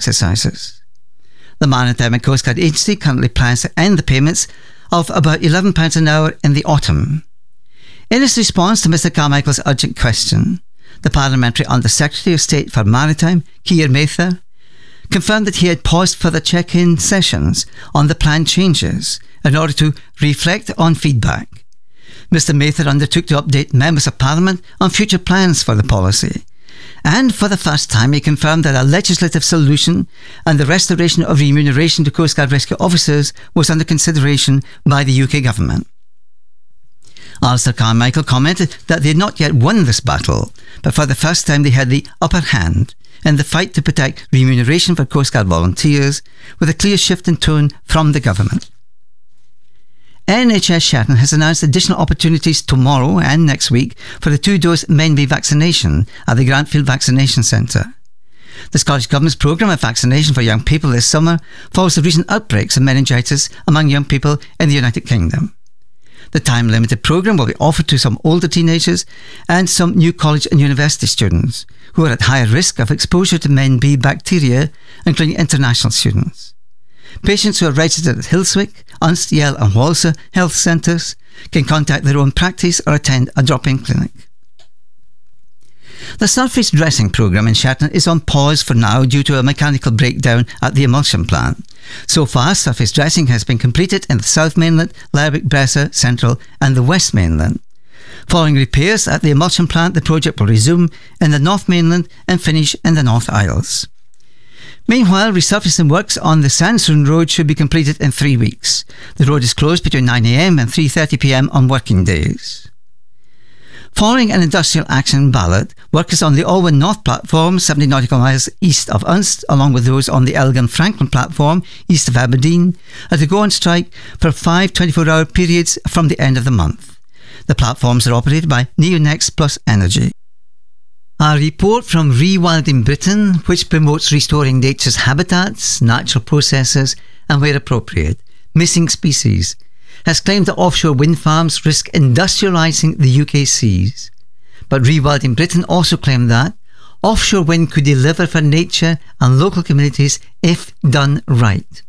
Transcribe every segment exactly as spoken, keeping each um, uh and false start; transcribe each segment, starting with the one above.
exercises. The Maritime and Coast Guard Agency currently plans to end the payments of about eleven pounds an hour in the autumn. In its response to Mr Carmichael's urgent question, the Parliamentary Under-Secretary of State for Maritime, Keir Mather, confirmed that he had paused further check-in sessions on the planned changes in order to reflect on feedback. Mr Mather undertook to update members of Parliament on future plans for the policy, and for the first time he confirmed that a legislative solution and the restoration of remuneration to Coast Guard rescue officers was under consideration by the U K government. Alistair Carmichael commented that they had not yet won this battle, but for the first time they had the upper hand in the fight to protect remuneration for Coast Guard volunteers, with a clear shift in tone from the government. N H S Shetland has announced additional opportunities tomorrow and next week for the two-dose Menby vaccination at the Grantfield Vaccination Centre. The Scottish Government's programme of vaccination for young people this summer follows the recent outbreaks of meningitis among young people in the United Kingdom. The time-limited programme will be offered to some older teenagers and some new college and university students who are at higher risk of exposure to Menby bacteria, including international students. Patients who are registered at Hillswick, Unst, Yell and Walsall health centres can contact their own practice or attend a drop-in clinic. The surface dressing programme in Shetland is on pause for now due to a mechanical breakdown at the emulsion plant. So far, surface dressing has been completed in the South Mainland, Lerwick, Bresser, Central and the West Mainland. Following repairs at the emulsion plant, the project will resume in the North Mainland and finish in the North Isles. Meanwhile, resurfacing works on the Sandstone Road should be completed in three weeks. The road is closed between nine a m and three thirty p m on working days. Following an industrial action ballot, workers on the Alwyn North platform, seventy nautical miles east of Unst, along with those on the Elgin Franklin platform, east of Aberdeen, are to go on strike for five twenty-four hour periods from the end of the month. The platforms are operated by Neonex Plus Energy. A report from Rewilding Britain, which promotes restoring nature's habitats, natural processes and, where appropriate, missing species, has claimed that offshore wind farms risk industrialising the U K seas. But Rewilding Britain also claimed that offshore wind could deliver for nature and local communities if done right.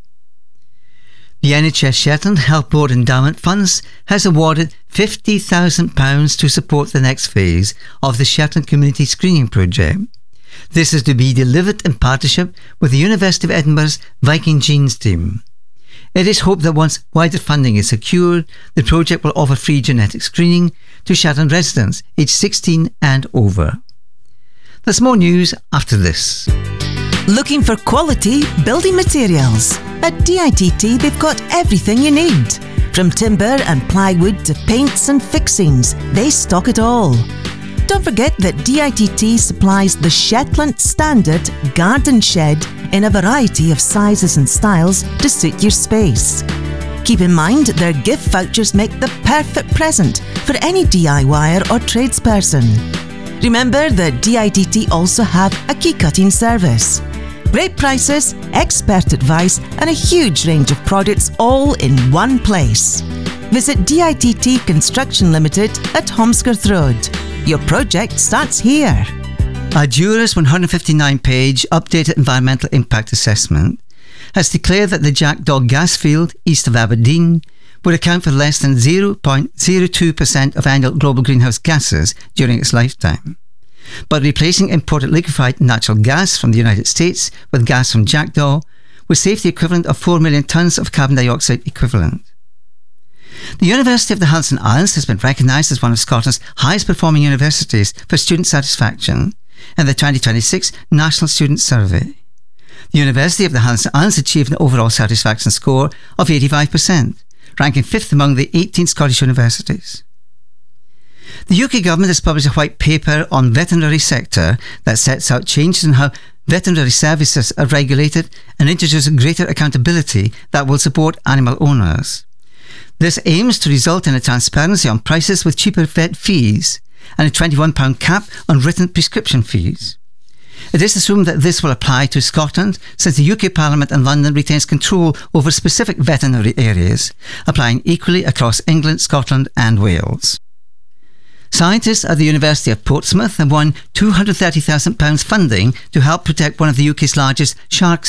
The N H S Shetland Health Board Endowment Funds has awarded fifty thousand pounds to support the next phase of the Shetland Community Screening Project. This is to be delivered in partnership with the University of Edinburgh's Viking Genes team. It is hoped that once wider funding is secured, the project will offer free genetic screening to Shetland residents aged sixteen and over. There's more news after this. Looking for quality building materials? At D I T T they've got everything you need. From timber and plywood to paints and fixings, they stock it all. Don't forget that D I T T supplies the Shetland Standard Garden Shed in a variety of sizes and styles to suit your space. Keep in mind their gift vouchers make the perfect present for any DIYer or tradesperson. Remember that D I T T also have a key cutting service. Great prices, expert advice and a huge range of products all in one place. Visit D I T T Construction Limited at Holmescroft Road. Your project starts here. A Duras one hundred fifty-nine page updated environmental impact assessment has declared that the Jackdaw gas field east of Aberdeen would account for less than zero point zero two percent of annual global greenhouse gases during its lifetime. But replacing imported liquefied natural gas from the United States with gas from Jackdaw would save the equivalent of four million tonnes of carbon dioxide equivalent. The University of the Highlands and Islands has been recognised as one of Scotland's highest performing universities for student satisfaction in the twenty twenty-six National Student Survey. The University of the Highlands and Islands achieved an overall satisfaction score of eighty-five percent, ranking fifth among the eighteen Scottish universities. The U K government has published a white paper on veterinary sector that sets out changes in how veterinary services are regulated and introduces greater accountability that will support animal owners. This aims to result in a transparency on prices with cheaper vet fees and a twenty-one pound cap on written prescription fees. It is assumed that this will apply to Scotland since the U K Parliament and London retains control over specific veterinary areas, applying equally across England, Scotland and Wales. Scientists at the University of Portsmouth have won two hundred thirty thousand pounds funding to help protect one of the U K's largest shark